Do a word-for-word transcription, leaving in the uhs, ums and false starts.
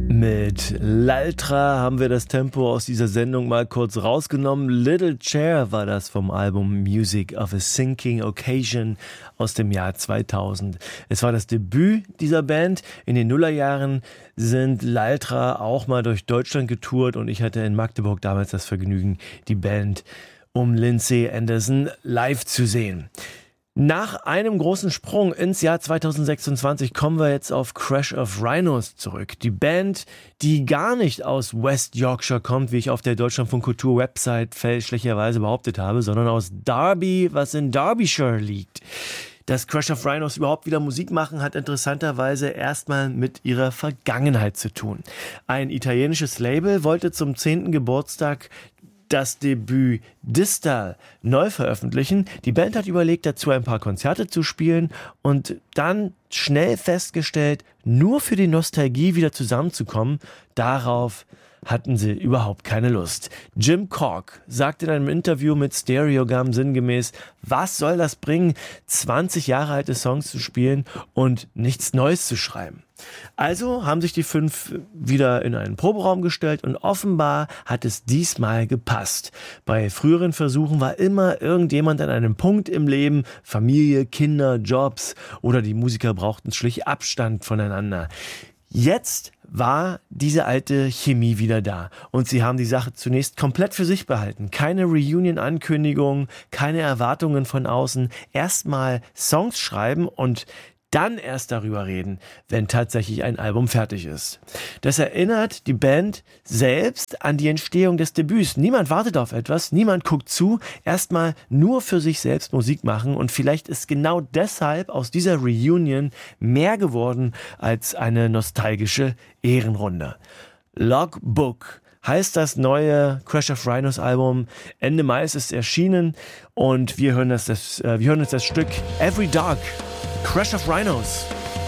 Mit Laltra haben wir das Tempo aus dieser Sendung mal kurz rausgenommen. Little Chair war das vom Album Music of a Sinking Occasion aus dem Jahr zweitausend. Es war das Debüt dieser Band. In den Nullerjahren sind Laltra auch mal durch Deutschland getourt und ich hatte in Magdeburg damals das Vergnügen, die Band um Lindsay Anderson live zu sehen. Nach einem großen Sprung ins Jahr zweitausendsechsundzwanzig kommen wir jetzt auf Crash of Rhinos zurück. Die Band, die gar nicht aus West Yorkshire kommt, wie ich auf der Deutschlandfunk Kultur Website fälschlicherweise behauptet habe, sondern aus Derby, was in Derbyshire liegt. Dass Crash of Rhinos überhaupt wieder Musik machen, hat interessanterweise erstmal mit ihrer Vergangenheit zu tun. Ein italienisches Label wollte zum zehnten Geburtstag das Debüt Distal neu veröffentlichen. Die Band hat überlegt, dazu ein paar Konzerte zu spielen und dann schnell festgestellt, nur für die Nostalgie wieder zusammenzukommen, darauf hatten sie überhaupt keine Lust. Jim Cork sagte in einem Interview mit Stereogum sinngemäß, was soll das bringen, zwanzig Jahre alte Songs zu spielen und nichts Neues zu schreiben. Also haben sich die fünf wieder in einen Proberaum gestellt und offenbar hat es diesmal gepasst. Bei früheren Versuchen war immer irgendjemand an einem Punkt im Leben, Familie, Kinder, Jobs oder die Musiker brauchten schlicht Abstand voneinander. Jetzt war diese alte Chemie wieder da und sie haben die Sache zunächst komplett für sich behalten. Keine Reunion-Ankündigung, keine Erwartungen von außen. Erstmal Songs schreiben und dann erst darüber reden, wenn tatsächlich ein Album fertig ist. Das erinnert die Band selbst an die Entstehung des Debüts. Niemand wartet auf etwas, niemand guckt zu, erstmal nur für sich selbst Musik machen und vielleicht ist genau deshalb aus dieser Reunion mehr geworden als eine nostalgische Ehrenrunde. Logbook heißt das neue Crash of Rhinos Album. Ende Mai ist es erschienen und wir hören, das, das, wir hören uns das Stück Every Dark, Crash of Rhinos.